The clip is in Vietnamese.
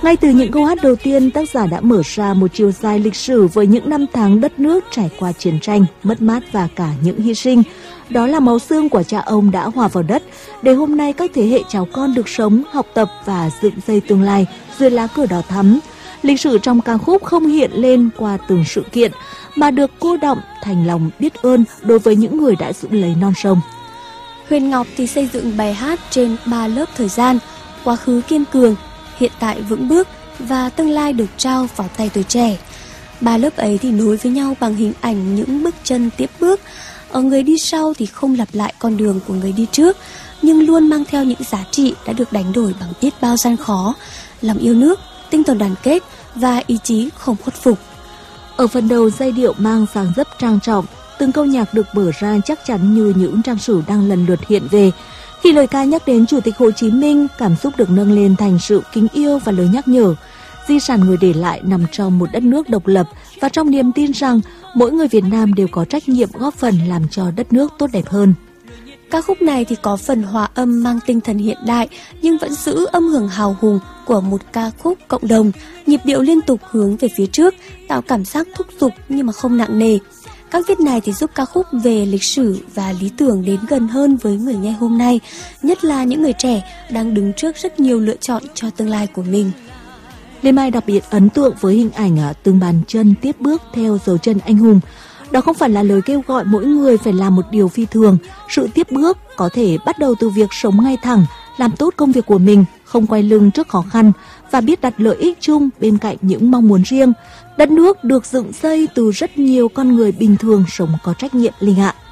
Ngay từ những câu hát đầu tiên, tác giả đã mở ra một chiều dài lịch sử với những năm tháng đất nước trải qua chiến tranh, mất mát và cả những hy sinh. Đó là máu xương của cha ông đã hòa vào đất, để hôm nay các thế hệ cháu con được sống, học tập và dựng xây tương lai dưới lá cờ đỏ thắm. Lịch sử trong ca khúc không hiện lên qua từng sự kiện, mà được cô đọng thành lòng biết ơn đối với những người đã giữ lấy non sông. Huyền Ngọc thì xây dựng bài hát trên 3 lớp thời gian: quá khứ kiên cường, hiện tại vững bước và tương lai được trao vào tay tuổi trẻ. 3 lớp ấy thì nối với nhau bằng hình ảnh những bước chân tiếp bước. Ở người đi sau thì không lặp lại con đường của người đi trước, nhưng luôn mang theo những giá trị đã được đánh đổi bằng biết bao gian khó: lòng yêu nước, tinh thần đoàn kết và ý chí không khuất phục. Ở phần đầu, giai điệu mang dáng dấp trang trọng, từng câu nhạc được mở ra chắc chắn như những trang sử đang lần lượt hiện về. Khi lời ca nhắc đến Chủ tịch Hồ Chí Minh, cảm xúc được nâng lên thành sự kính yêu và lời nhắc nhở. Di sản người để lại nằm trong một đất nước độc lập và trong niềm tin rằng mỗi người Việt Nam đều có trách nhiệm góp phần làm cho đất nước tốt đẹp hơn. Ca khúc này thì có phần hòa âm mang tinh thần hiện đại nhưng vẫn giữ âm hưởng hào hùng của một ca khúc cộng đồng, nhịp điệu liên tục hướng về phía trước, tạo cảm giác thúc giục nhưng mà không nặng nề. Các viết này thì giúp ca khúc về lịch sử và lý tưởng đến gần hơn với người nghe hôm nay, nhất là những người trẻ đang đứng trước rất nhiều lựa chọn cho tương lai của mình. Lê Mai đặc biệt ấn tượng với hình ảnh từng bàn chân tiếp bước theo dấu chân anh hùng. Đó không phải là lời kêu gọi mỗi người phải làm một điều phi thường. Sự tiếp bước có thể bắt đầu từ việc sống ngay thẳng, làm tốt công việc của mình, không quay lưng trước khó khăn và biết đặt lợi ích chung bên cạnh những mong muốn riêng. Đất nước được dựng xây từ rất nhiều con người bình thường sống có trách nhiệm, Linh ạ.